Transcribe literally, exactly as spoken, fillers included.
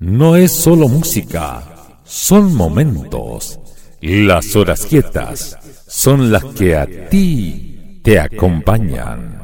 no es solo música, son momentos. Las horas quietas son las que a ti te acompañan.